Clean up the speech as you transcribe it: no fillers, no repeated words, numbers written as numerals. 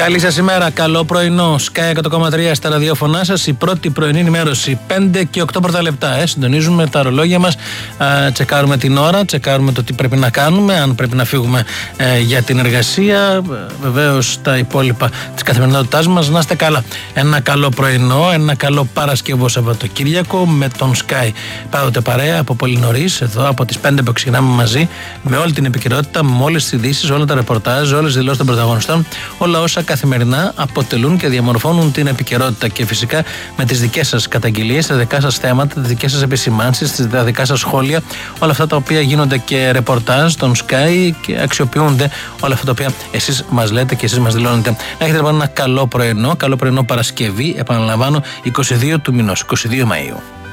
Καλή σας ημέρα, καλό πρωινό. Sky 100,3 στα ραδιόφωνά σας. Η πρώτη πρωινή ενημέρωση, 5 και 8 πρώτα λεπτά. Συντονίζουμε τα ρολόγια μας, τσεκάρουμε την ώρα, τσεκάρουμε το τι πρέπει να κάνουμε, αν πρέπει να φύγουμε για την εργασία. Βεβαίως τα υπόλοιπα της καθημερινότητάς μας. Να είστε καλά. Ένα καλό πρωινό, ένα καλό Παρασκευό Σαββατοκύριακο με τον Sky. Πάντοτε παρέα από πολύ νωρίς, εδώ από τις 5 που ξεκινάμε μαζί, με όλη την επικαιρότητα, με όλες τις ειδήσεις, όλα τα ρεπορτάζ, όλες τις δηλώσεις των πρωταγωνιστών, όλα όσα καθημερινά αποτελούν και διαμορφώνουν την επικαιρότητα. Και φυσικά με τις δικές σας καταγγελίες, τα δικά σας θέματα, τις δικές σας επισημάνσεις, τα δικά σας σχόλια, όλα αυτά τα οποία γίνονται και ρεπορτάζ των Sky και αξιοποιούνται, όλα αυτά τα οποία εσείς μας λέτε και εσείς μας δηλώνετε. Να έχετε λοιπόν ένα καλό πρωινό Παρασκευή, επαναλαμβάνω, 22 του μηνός, 22 Μαΐου.